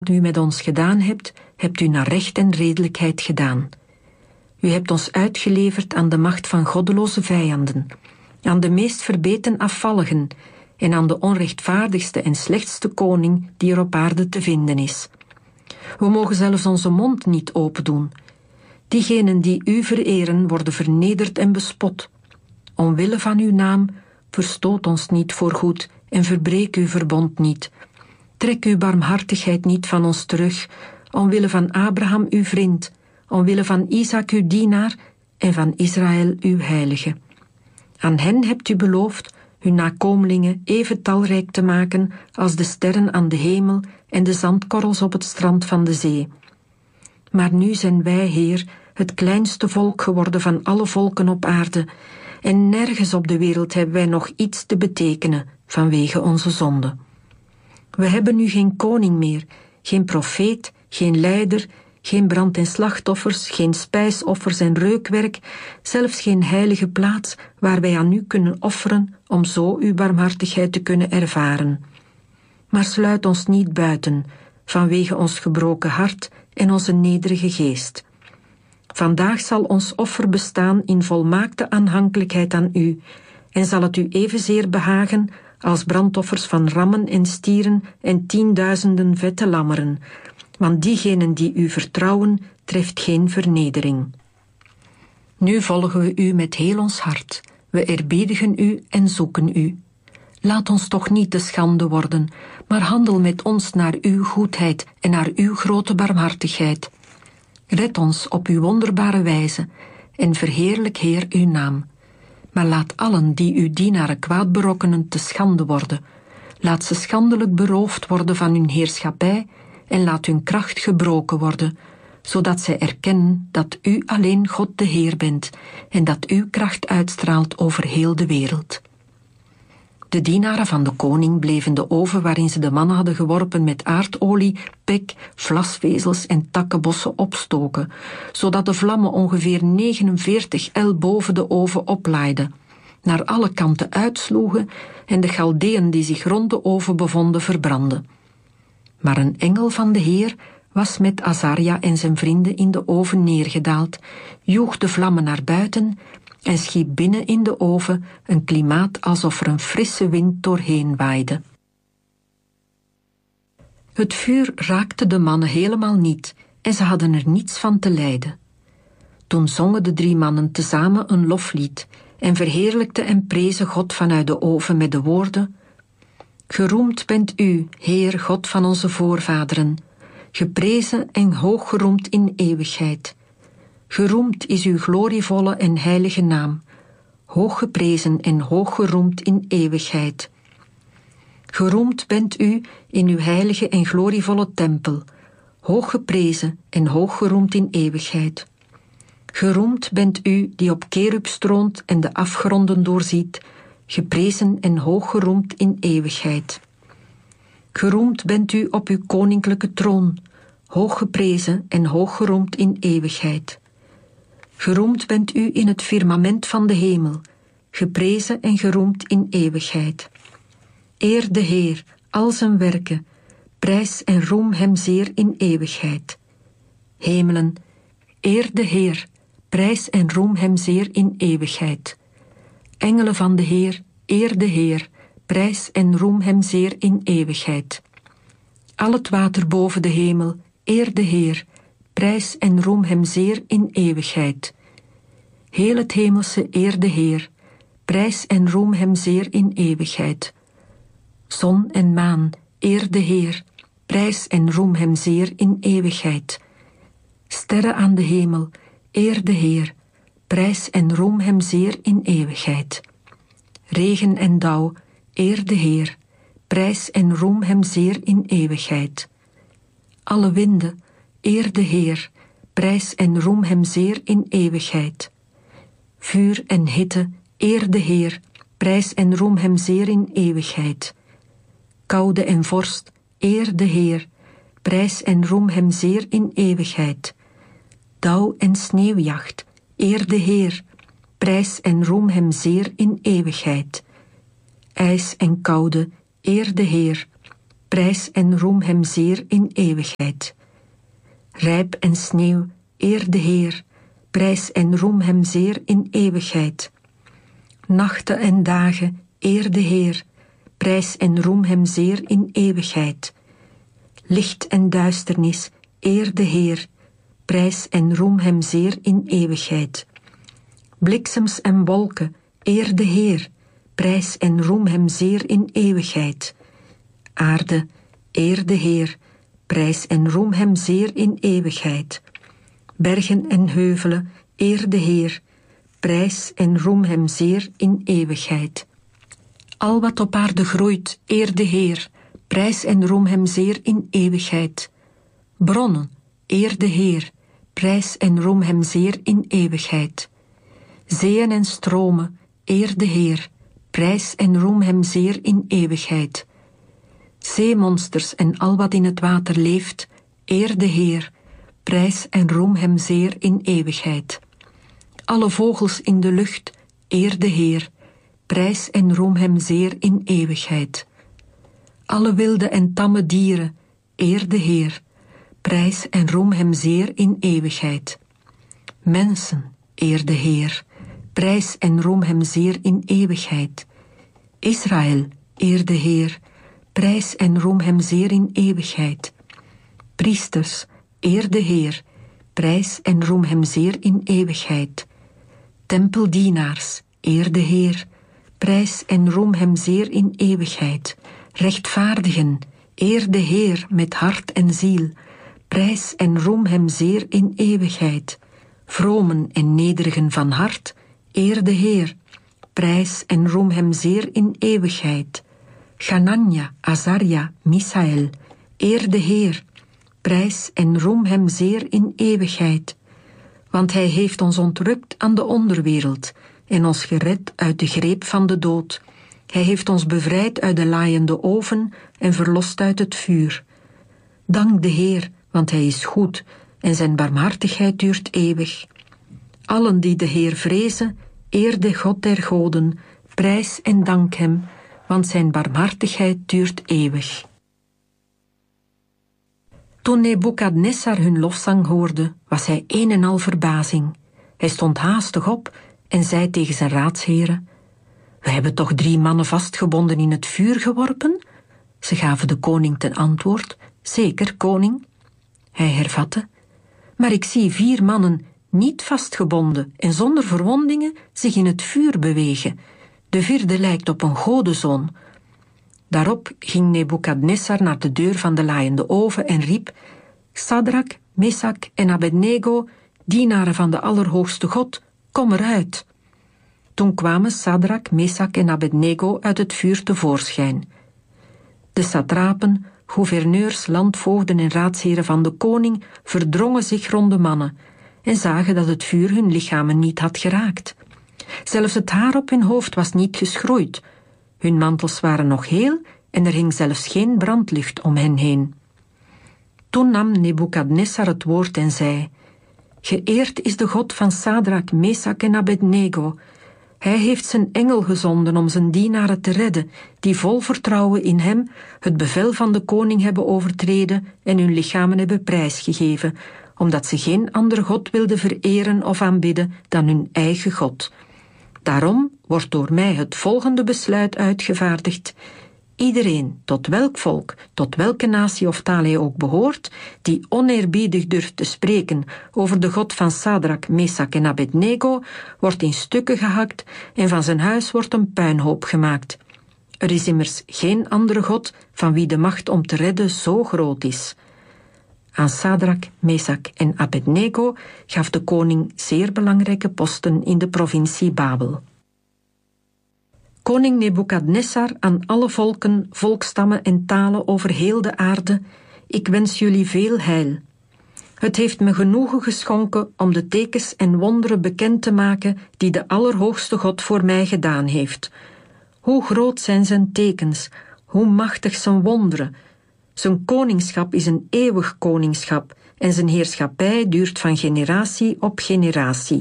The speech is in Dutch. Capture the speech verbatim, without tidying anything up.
u met ons gedaan hebt, hebt u naar recht en redelijkheid gedaan. U hebt ons uitgeleverd aan de macht van goddeloze vijanden, aan de meest verbeten afvalligen en aan de onrechtvaardigste en slechtste koning die er op aarde te vinden is. We mogen zelfs onze mond niet opendoen. Diegenen die u vereren worden vernederd en bespot. Omwille van uw naam, verstoot ons niet voorgoed en verbreek uw verbond niet. Trek uw barmhartigheid niet van ons terug, omwille van Abraham uw vriend, omwille van Isaac uw dienaar en van Israël uw heilige. Aan hen hebt u beloofd hun nakomelingen even talrijk te maken als de sterren aan de hemel en de zandkorrels op het strand van de zee. Maar nu zijn wij, Heer, het kleinste volk geworden van alle volken op aarde, en nergens op de wereld hebben wij nog iets te betekenen vanwege onze zonde. We hebben nu geen koning meer, geen profeet, geen leider, geen brand- en slachtoffers, geen spijsoffers en reukwerk, zelfs geen heilige plaats waar wij aan u kunnen offeren om zo uw barmhartigheid te kunnen ervaren. Maar sluit ons niet buiten, vanwege ons gebroken hart en onze nederige geest. Vandaag zal ons offer bestaan in volmaakte aanhankelijkheid aan u, en zal het u evenzeer behagen als brandoffers van rammen en stieren en tienduizenden vette lammeren, want diegenen die u vertrouwen, treft geen vernedering. Nu volgen we u met heel ons hart, we eerbiedigen u en zoeken u. Laat ons toch niet te schande worden, maar handel met ons naar uw goedheid en naar uw grote barmhartigheid. Red ons op uw wonderbare wijze en verheerlijk, Heer, uw naam. Maar laat allen die uw dienaren kwaad berokkenen te schande worden. Laat ze schandelijk beroofd worden van hun heerschappij en laat hun kracht gebroken worden, zodat zij erkennen dat u alleen God de Heer bent en dat uw kracht uitstraalt over heel de wereld. De dienaren van de koning bleven de oven waarin ze de mannen hadden geworpen met aardolie, pek, vlasvezels en takkenbossen opstoken, zodat de vlammen ongeveer negenenveertig el boven de oven oplaaiden, naar alle kanten uitsloegen en de Galdeën die zich rond de oven bevonden verbrandden. Maar een engel van de Heer was met Azaria en zijn vrienden in de oven neergedaald, joeg de vlammen naar buiten en schiep binnen in de oven een klimaat alsof er een frisse wind doorheen waaide. Het vuur raakte de mannen helemaal niet en ze hadden er niets van te lijden. Toen zongen de drie mannen tezamen een loflied en verheerlijkten en prezen God vanuit de oven met de woorden: Geroemd bent u, Heer God van onze voorvaderen, geprezen en hooggeroemd in eeuwigheid. Geroemd is uw glorievolle en heilige naam, hooggeprezen en hooggeroemd in eeuwigheid. Geroemd bent u in uw heilige en glorievolle tempel, hooggeprezen en hooggeroemd in eeuwigheid. Geroemd bent u die op kerubs troont en de afgronden doorziet, geprezen en hooggeroemd in eeuwigheid. Geroemd bent u op uw koninklijke troon, hooggeprezen en hooggeroemd in eeuwigheid. Geroemd bent u in het firmament van de hemel, geprezen en geroemd in eeuwigheid. Eer de Heer, al zijn werken, prijs en roem hem zeer in eeuwigheid. Hemelen, eer de Heer, prijs en roem hem zeer in eeuwigheid. Engelen van de Heer, eer de Heer, prijs en roem hem zeer in eeuwigheid. Al het water boven de hemel, eer de Heer, prijs en roem hem zeer in eeuwigheid. Heel het hemelse eer de Heer, prijs en roem hem zeer in eeuwigheid. Zon en maan, eer de Heer, prijs en roem hem zeer in eeuwigheid. Sterren aan de hemel, eer de Heer, prijs en roem hem zeer in eeuwigheid. Regen en dauw, eer de Heer, prijs en roem hem zeer in eeuwigheid. Alle winden, eer de Heer, prijs en roem hem zeer in eeuwigheid. Vuur en hitte, eer de Heer, prijs en roem hem zeer in eeuwigheid. Koude en vorst, eer de Heer, prijs en roem hem zeer in eeuwigheid. Dauw en sneeuwjacht, eer de Heer, prijs en roem hem zeer in eeuwigheid. IJs en koude, eer de Heer, prijs en roem hem zeer in eeuwigheid. Rijp en sneeuw, eer de Heer, prijs en roem hem zeer in eeuwigheid. Nachten en dagen, eer de Heer, prijs en roem hem zeer in eeuwigheid. Licht en duisternis, eer de Heer, prijs en roem hem zeer in eeuwigheid. Bliksems en wolken, eer de Heer, prijs en roem hem zeer in eeuwigheid. Aarde, eer de Heer, prijs en roem hem zeer in eeuwigheid. Bergen en heuvelen, eer de Heer, prijs en roem hem zeer in eeuwigheid. Al wat op aarde groeit, eer de Heer, prijs en roem hem zeer in eeuwigheid. Bronnen, eer de Heer, prijs en roem hem zeer in eeuwigheid. Zeeën en stromen, eer de Heer, prijs en roem hem zeer in eeuwigheid. Zeemonsters en al wat in het water leeft, eer de Heer, prijs en roem hem zeer in eeuwigheid. Alle vogels in de lucht, eer de Heer, prijs en roem hem zeer in eeuwigheid. Alle wilde en tamme dieren, eer de Heer, prijs en roem hem zeer in eeuwigheid. Mensen, eer de Heer, prijs en roem hem zeer in eeuwigheid. Israël, eer de Heer, prijs en roem hem zeer in eeuwigheid. Priesters, eer de Heer, prijs en roem hem zeer in eeuwigheid. Tempeldienaars, eer de Heer, prijs en roem hem zeer in eeuwigheid. Rechtvaardigen, eer de Heer met hart en ziel, prijs en roem hem zeer in eeuwigheid. Vromen en nederigen van hart, eer de Heer, prijs en roem hem zeer in eeuwigheid. Ganania, Azaria, Misaël, eer de Heer, prijs en roem hem zeer in eeuwigheid. Want hij heeft ons ontrukt aan de onderwereld en ons gered uit de greep van de dood. Hij heeft ons bevrijd uit de laaiende oven en verlost uit het vuur. Dank de Heer, want hij is goed en zijn barmhartigheid duurt eeuwig. Allen die de Heer vrezen, eer de God der goden, prijs en dank hem, want zijn barmhartigheid duurt eeuwig. Toen Nebukadnessar hun lofzang hoorde, was hij een en al verbazing. Hij stond haastig op en zei tegen zijn raadsheren: We hebben toch drie mannen vastgebonden in het vuur geworpen? Ze gaven de koning ten antwoord: Zeker, koning. Hij hervatte: Maar ik zie vier mannen niet vastgebonden en zonder verwondingen zich in het vuur bewegen. De vierde lijkt op een godenzoon. Daarop ging Nebukadnessar naar de deur van de laaiende oven en riep: Sadrak, Mesak en Abednego, dienaren van de Allerhoogste God, kom eruit. Toen kwamen Sadrak, Mesak en Abednego uit het vuur tevoorschijn. De satrapen, gouverneurs, landvoogden en raadsheren van de koning verdrongen zich rond de mannen en zagen dat het vuur hun lichamen niet had geraakt. Zelfs het haar op hun hoofd was niet geschroeid. Hun mantels waren nog heel en er hing zelfs geen brandlucht om hen heen. Toen nam Nebukadnessar het woord en zei: Geëerd is de God van Sadrak, Mesak en Abednego. Hij heeft zijn engel gezonden om zijn dienaren te redden, die vol vertrouwen in hem het bevel van de koning hebben overtreden en hun lichamen hebben prijsgegeven, omdat ze geen andere God wilden vereren of aanbidden dan hun eigen God. Daarom wordt door mij het volgende besluit uitgevaardigd: iedereen, tot welk volk, tot welke natie of taal hij ook behoort, die oneerbiedig durft te spreken over de God van Sadrak, Mesak en Abednego, wordt in stukken gehakt en van zijn huis wordt een puinhoop gemaakt. Er is immers geen andere God van wie de macht om te redden zo groot is. Aan Sadrak, Mesak en Abednego gaf de koning zeer belangrijke posten in de provincie Babel. Koning Nebukadnessar aan alle volken, volkstammen en talen over heel de aarde, ik wens jullie veel heil. Het heeft me genoegen geschonken om de tekens en wonderen bekend te maken die de Allerhoogste God voor mij gedaan heeft. Hoe groot zijn zijn tekens, hoe machtig zijn wonderen. Zijn koningschap is een eeuwig koningschap en zijn heerschappij duurt van generatie op generatie.